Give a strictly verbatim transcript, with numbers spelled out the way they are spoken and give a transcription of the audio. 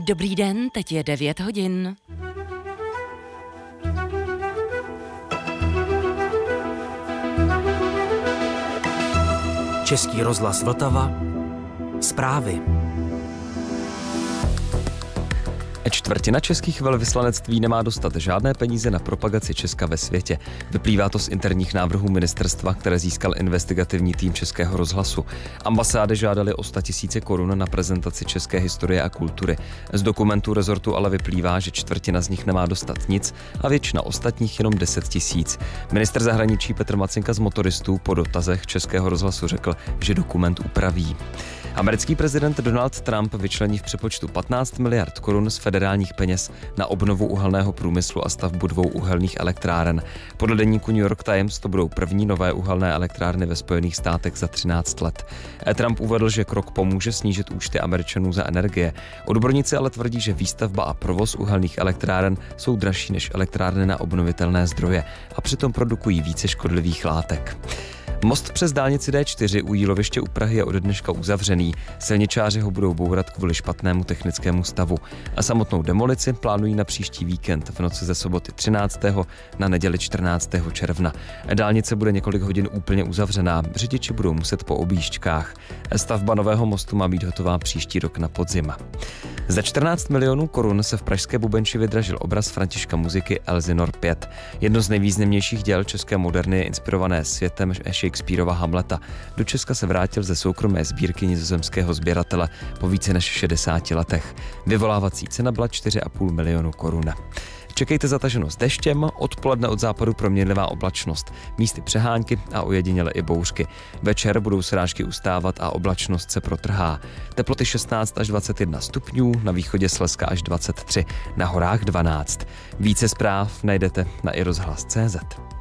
Dobrý den, teď je devět hodin. Český rozhlas Vltava. Zprávy. Čtvrtina českých velvyslanectví nemá dostat žádné peníze na propagaci Česka ve světě. Vyplývá to z interních návrhů ministerstva, které získal investigativní tým Českého rozhlasu. Ambasády žádaly o sto tisíce korun na prezentaci české historie a kultury. Z dokumentů rezortu ale vyplývá, že čtvrtina z nich nemá dostat nic a většina ostatních jenom deset tisíc. Ministr zahraničí Petr Macinka z Motoristů po dotazech Českého rozhlasu řekl, že dokument upraví. Americký prezident Donald Trump vyčlení v přepočtu patnáct miliard korun z federálních peněz na obnovu uhelného průmyslu a stavbu dvou uhelných elektráren. Podle deníku New York Times to budou první nové uhelné elektrárny ve Spojených státech za třináct let. Trump uvedl, že krok pomůže snížit účty Američanů za energie. Odborníci ale tvrdí, že výstavba a provoz uhelných elektráren jsou dražší než elektrárny na obnovitelné zdroje a přitom produkují více škodlivých látek. Most přes dálnici D čtyři u Jíloviště u Prahy je ode dneška uzavřený. Silničáři ho budou bourat kvůli špatnému technickému stavu. A samotnou demolici plánují na příští víkend v noci ze soboty třináctého na neděli čtrnáctého června. Dálnice bude několik hodin úplně uzavřená. Řidiči budou muset po objížďkách. Stavba nového mostu má být hotová příští rok na podzim. Za čtrnáct milionů korun se v pražské Bubenči vydražil obraz Františka Muziky Elsinor pět. Jedno z nejvýznamnějších děl české moderny je inspirované světem Shakespearova Hamleta. Do Česka se vrátil ze soukromé sbírky nizozemského sběratele po více než šedesáti letech. Vyvolávací cena byla čtyři a půl milionu korun. Čekejte zataženost deštěm, odpoledne od západu proměnlivá oblačnost, místy přehánky a ojediněle i bouřky. Večer budou srážky ustávat a oblačnost se protrhá. Teploty šestnáct až dvacet jedna stupňů, na východě Slezska až dvacet tři, na horách dvanáct. Více zpráv najdete na i rozhlas tečka cé zet.